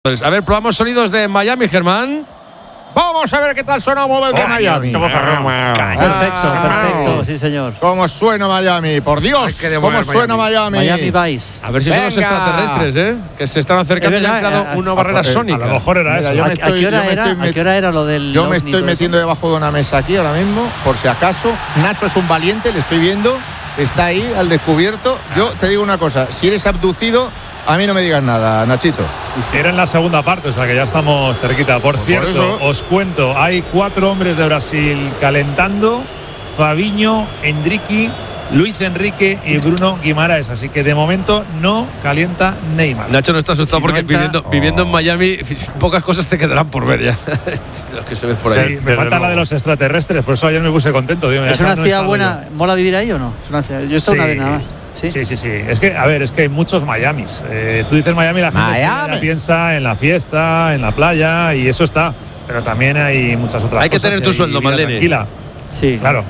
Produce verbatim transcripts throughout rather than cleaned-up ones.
A ver, probamos sonidos de Miami, Germán. Vamos a ver qué tal sonamos desde oh, Miami. Perfecto, perfecto, sí señor. ¿Cómo suena Miami? Por Dios, ¿cómo suena Miami? Miami Vice. A ver si son los extraterrestres, ¿eh? Que se están acercando y han creado una barrera sónica. A lo mejor era eso. Mira, ¿A, estoy, ¿A, qué hora era, ¿A qué hora era lo del Yo me estoy metiendo debajo de una mesa aquí ahora mismo, por si acaso. Nacho es un valiente, le estoy viendo. Está ahí, al descubierto. Yo te digo una cosa, si eres abducido, a mí no me digas nada, Nachito. Era en la segunda parte, o sea que ya estamos cerquita. Por pues cierto, por os cuento, hay cuatro hombres de Brasil calentando: Fabinho, Endrique, Luis Enrique y Bruno Guimaraes. Así que de momento no calienta Neymar. Nacho no está asustado si porque no viviendo, oh. viviendo en Miami pocas cosas te quedarán por ver ya. Los que se ven por ahí. Sí, me falta la de los extraterrestres, por eso ayer me puse contento. Digo, ¿Es una ciudad no buena? Yo. ¿Mola vivir ahí o no? Es una ciudad, yo he estado sí. una vez nada más. ¿Sí? sí, sí, sí. Es que, a ver, es que hay muchos Miamis. Eh, tú dices Miami, la gente Miami. piensa en la fiesta, en la playa, y eso está. Pero también hay muchas otras hay cosas. Hay que tener tu sueldo, Maldini. Tranquila. Sí. Claro.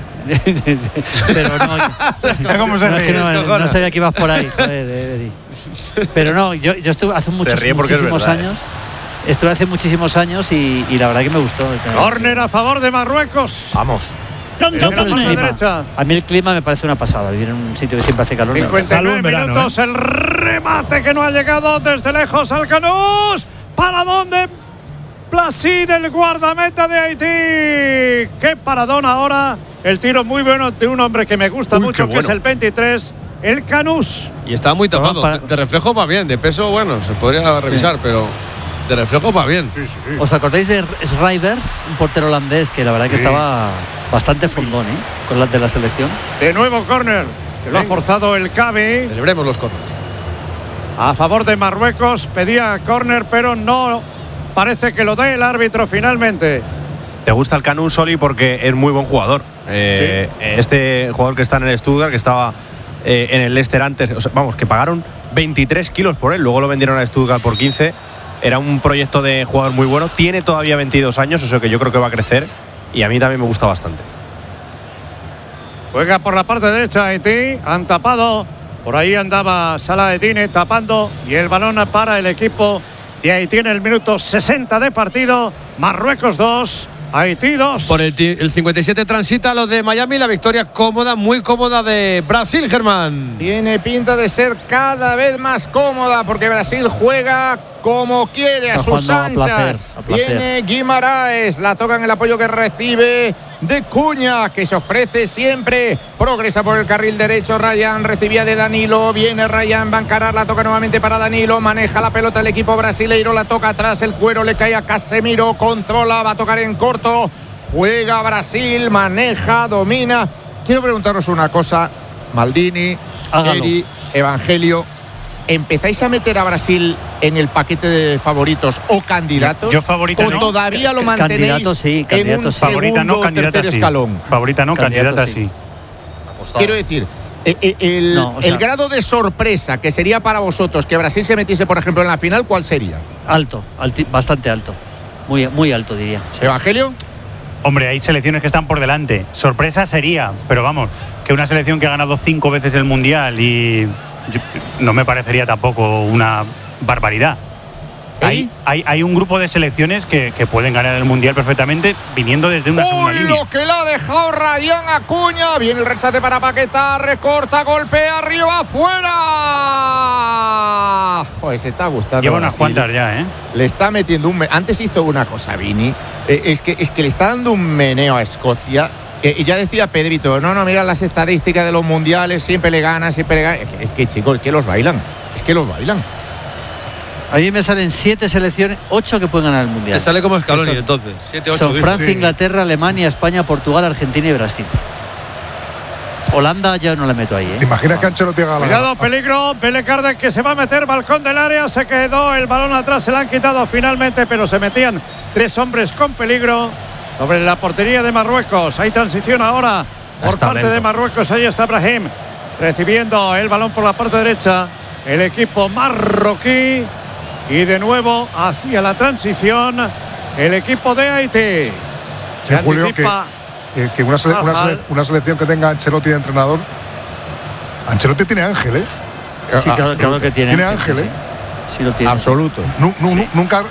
Pero no, ¿Cómo se no, es que no, no sabía que ibas por ahí, joder, Eddie. Pero no, yo, yo estuve hace muchos, muchísimos verdad, años. Eh. Estuve hace muchísimos años y, y la verdad que me gustó. Córner a favor de Marruecos. Vamos. No por el clima. A mí el clima me parece una pasada, vivir en un sitio que siempre hace calor. cincuenta y nueve verano, minutos, ¿eh? El remate que no ha llegado desde lejos al Canús. ¿Para dónde? Placín, el guardameta de Haití. ¡Qué paradón ahora! El tiro muy bueno de un hombre que me gusta Uy, mucho, bueno. que es el veintitrés, el Canús. Y está muy tapado. Para... De reflejo va bien, de peso, bueno, se podría revisar, sí. pero... De reflejo va bien. Sí, sí. ¿Os acordáis de Schrijvers, un portero holandés que la verdad que sí. estaba bastante fondón, ¿eh? Con las de la selección? De nuevo córner, que lo ha forzado el Cavi. Celebremos los córneres. A favor de Marruecos, pedía córner, pero no parece que lo dé el árbitro finalmente. Te gusta el Canús, Soli, porque es muy buen jugador. Eh, sí. Este jugador que está en el Stuttgart, que estaba eh, en el Leicester antes, o sea, vamos, que pagaron veintitrés kilos por él, luego lo vendieron a Stuttgart por quince. Era un proyecto de jugador muy bueno. Tiene todavía veintidós años, o sea que yo creo que va a crecer. Y a mí también me gusta bastante. Juega por la parte derecha Haití. Han tapado. Por ahí andaba Salah Eddine tapando. Y el balón para el equipo de Haití en el minuto sesenta de partido. Marruecos dos. Haití dos. Por el, el cincuenta y siete transita lo de Miami. La victoria cómoda, muy cómoda de Brasil, Germán. Tiene pinta de ser cada vez más cómoda porque Brasil juega como quiere, a Está sus anchas. A placer, a placer. Viene Guimaraes, la toca en el apoyo que recibe de Cuña, que se ofrece siempre. Progresa por el carril derecho. Ryan recibía de Danilo. Viene Ryan, va a encarar, la toca nuevamente para Danilo. Maneja la pelota el equipo brasileiro, la toca atrás. El cuero le cae a Casemiro. Controla, va a tocar en corto. Juega Brasil, maneja, domina. Quiero preguntaros una cosa, Maldini, Eri, Evangelio. ¿Empezáis a meter a Brasil en el paquete de favoritos o candidatos? Yo, yo favorita ¿O no. todavía lo mantenéis candidato, sí, en un sí. segundo no, o tercer sí. escalón? Favorita no, candidata sí. sí. Quiero decir, el, el, no, o sea, el grado de sorpresa que sería para vosotros que Brasil se metiese, por ejemplo, en la final, ¿cuál sería? Alto, alti, bastante alto. Muy, muy alto, diría. Sí. ¿Evangelio? Hombre, hay selecciones que están por delante. Sorpresa sería, pero vamos, que una selección que ha ganado cinco veces el Mundial y... Yo, no me parecería tampoco una barbaridad. ¿Eh? Hay, hay, hay un grupo de selecciones que, que pueden ganar el Mundial perfectamente viniendo desde una ¡Uy, segunda línea! Lo que le ha dejado Ryan Acuña! Viene el rechate para Paquetá, recorta, golpea, arriba, afuera. Joder, se está gustando. Lleva unas cuantas ya, ¿eh? Le está metiendo un... Antes hizo una cosa, Vini. Eh, es, que, es que le está dando un meneo a Escocia. Eh, y ya decía Pedrito, no, no, mira las estadísticas de los mundiales, siempre le ganan, siempre le ganan. Es que, es que chicos, es que los bailan, es que los bailan. A mí me salen siete selecciones, ocho que pueden ganar el mundial. Te sale como Scaloni entonces. Siete, ocho. Son Francia, sí. Inglaterra, Alemania, España, Portugal, Argentina y Brasil. Holanda ya no la meto ahí, ¿eh? ¿Te imaginas que Ancelotti haga la... Cuidado, peligro, Pele Cárdenas que se va a meter, balcón del área, se quedó el balón atrás, se la han quitado finalmente, pero se metían tres hombres con peligro sobre la portería de Marruecos. Hay transición ahora por está parte lento. de Marruecos. Ahí está Brahim recibiendo el balón por la parte derecha. El equipo marroquí. Y de nuevo hacia la transición el equipo de Haití. Sí, Julio, que, que, que una, sele, una, sele, una selección que tenga Ancelotti de entrenador. Ancelotti tiene ángel, ¿eh? Sí, claro, claro que tiene. Tiene ángel, ¿eh? Sí. Sí lo tiene. Absoluto. Nu, nu, sí. Nunca